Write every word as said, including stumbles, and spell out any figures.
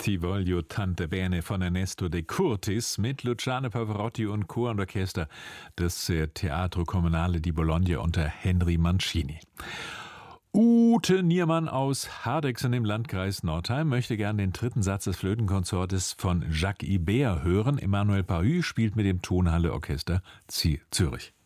Ti voglio tante bene von Ernesto De Curtis mit Luciano Pavarotti und Chor und Orchester des Teatro Comunale di Bologna unter Henry Mancini. Ute Niermann aus Hardegsen im Landkreis Nordheim möchte gern den dritten Satz des Flötenkonzertes von Jacques Ibert hören. Emmanuel Pahü spielt mit dem Tonhalle Orchester Zürich.